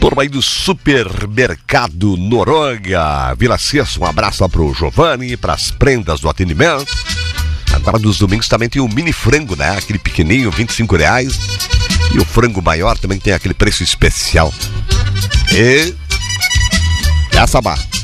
Turma aí do Supermercado Noronha, Vila Cesso, um abraço lá pro Giovanni, pras prendas do atendimento. Agora dos domingos também tem o mini frango, né? Aquele pequenininho, R$25. E o frango maior também tem aquele preço especial. E essa barra.